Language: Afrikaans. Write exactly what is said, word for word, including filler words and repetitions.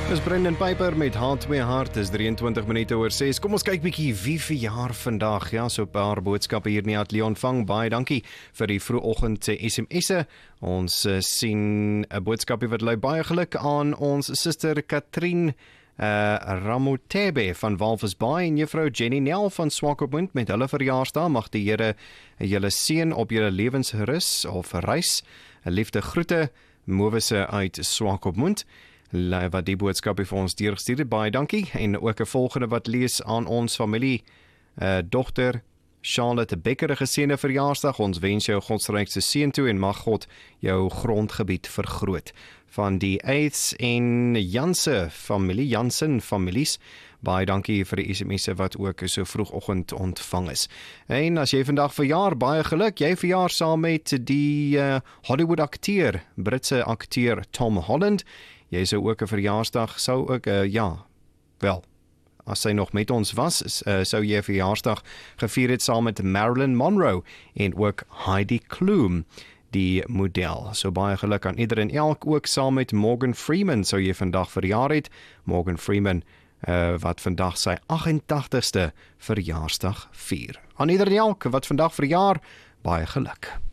Dis Brendan Piper met H twee Hart, is drieëntwintig minute oor ses. Kom ons kyk bietjie wie verjaar vandag. Ja, so 'n paar boodskappe hier in die ateljee ontvang. Baie dankie vir die vroegoggend S M S'e. Ons uh, sien 'n boodskapie wat lui baie geluk aan ons suster Katrien Uh, Ramotebe van Walvis Bay en juffrou Jenny Nel van Swakopmund met hulle verjaarsdag. Mag die Here julle seën op julle lewensrus of reis. 'n Liefde groete, Mowese uit Swakopmund. Wat die boodskap vir ons deurgestuur het, baie dankie. En ook 'n volgende wat lees aan ons familie, uh, dogter Charlotte Becker, 'n geseënde verjaarsdag. Ons wens jou godsrykste seën toe en mag God jou grondgebied vergroot. Van die Eiths en Janse familie, Jansen families, baie dankie vir die S M S'e wat ook so vroegoggend ontvang is. En as jy vandag verjaar, baie geluk. Jy verjaar saam met die uh, Hollywood akteur, Britse akteur Tom Holland. Jy sou ook 'n verjaarsdag sou ook uh, ja, wel. As sy nog met ons was, uh, sou jy 'n verjaarsdag gevier het saam met Marilyn Monroe en ook Heidi Klum, die model. So baie geluk aan ieder en elk, ook saam met Morgan Freeman sou jy vandag verjaar het. Morgan Freeman, uh, wat vandag sy agt en tagtigste verjaarsdag vier. Aan ieder en elk wat vandag verjaar, baie geluk.